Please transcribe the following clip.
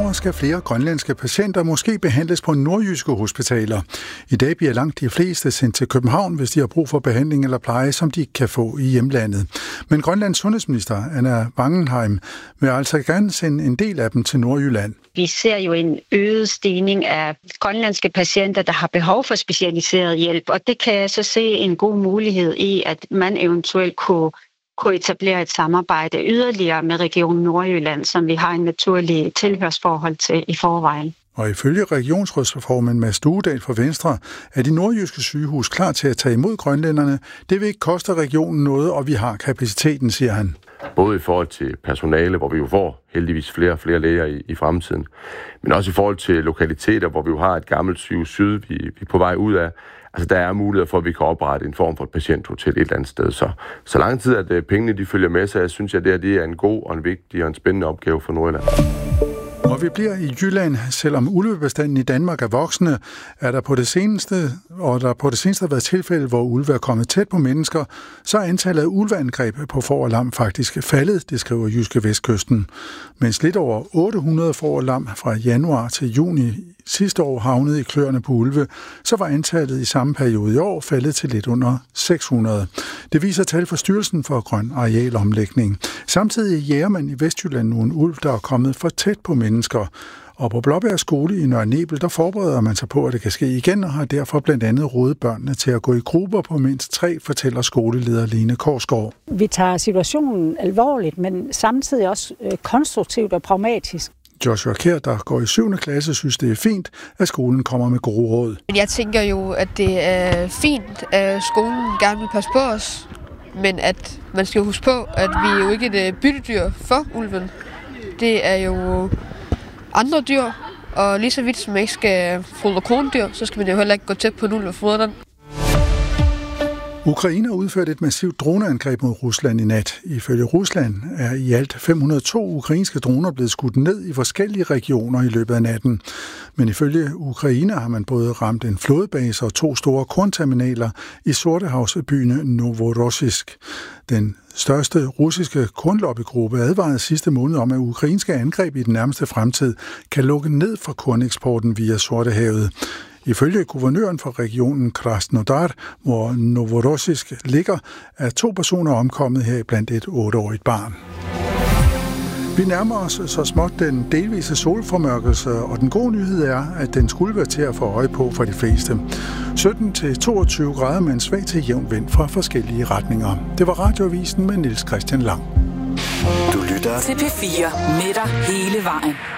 Fremover skal flere grønlandske patienter måske behandles på nordjyske hospitaler. I dag bliver langt de fleste sendt til København, hvis de har brug for behandling eller pleje, som de kan få i hjemlandet. Men Grønlands sundhedsminister, Anna Wangenheim, vil altså gerne sende en del af dem til Nordjylland. Vi ser jo en øget stigning af grønlandske patienter, der har behov for specialiseret hjælp, og det kan jeg så se en god mulighed i, at man eventuelt kunne etablere et samarbejde yderligere med Region Nordjylland, som vi har en naturlig tilhørsforhold til i forvejen. Og ifølge regionsrådsformanden Mads Duedal fra Venstre er de nordjyske sygehus klar til at tage imod grønlænderne. Det vil ikke koste regionen noget, og vi har kapaciteten, siger han. Både i forhold til personale, hvor vi jo får heldigvis flere og flere læger i fremtiden, men også i forhold til lokaliteter, hvor vi jo har et gammelt sygehus syd, vi er på vej ud af. Altså, der er mulighed for, at vi kan oprette en form for et patienthotel et eller andet sted. Så lang tid, at pengene de følger med sig, synes jeg, det er en god og en vigtig og en spændende opgave for Nordjylland. Og vi bliver i Jylland, selvom ulvebestanden i Danmark er voksende, er der på det seneste har været tilfælde, hvor ulve er kommet tæt på mennesker, så er antallet af ulveangreb på får og lam faktisk faldet, det skriver Jyske Vestkysten. Mens lidt over 800 får og lam fra januar til juni sidste år havnede i kløerne på ulve, så var antallet i samme periode i år faldet til lidt under 600. Det viser tal fra Styrelsen for Grøn Arealomlægning. Samtidig jager man i Vestjylland nu en ulv, der er kommet for tæt på mennesker. Og på Blåbjerg Skole i Nørre Nebel, der forbereder man sig på, at det kan ske igen, og har derfor blandt andet rådet børnene til at gå i grupper på mindst 3, fortæller skoleleder Lene Korsgaard. Vi tager situationen alvorligt, men samtidig også konstruktivt og pragmatisk. Joshua Kjær, der går i 7. klasse, synes det er fint, at skolen kommer med gode råd. Jeg tænker jo, at det er fint, at skolen gerne vil passe på os, men at man skal huske på, at vi er jo ikke et byttedyr for ulven. Det er jo andre dyr, og lige så vidt som man ikke skal fodre krondyr, så skal man jo heller ikke gå tæt på en ulv og fodre den. Ukraine har udført et massivt droneangreb mod Rusland i nat. Ifølge Rusland er i alt 502 ukrainske droner blevet skudt ned i forskellige regioner i løbet af natten. Men ifølge Ukraine har man både ramt en flådebase og 2 store kornterminaler i Sortehavsbyen Novorossisk. Den største russiske kornlobbygruppe advarede sidste måned om, at ukrainske angreb i den nærmeste fremtid kan lukke ned for korneksporten via Sortehavet. Ifølge guvernøren for regionen Krasnodar, hvor Novorossisk ligger, er 2 personer omkommet her blandt et 8-årigt barn. Vi nærmer os så småt den delvise solformørkelse, og den gode nyhed er, at den skulle være til at få øje på for de fleste. 17-22 grader med en svag til jævn vind fra forskellige retninger. Det var Radioavisen med Niels Christian Lang. Du lytter til P4 med dig hele vejen.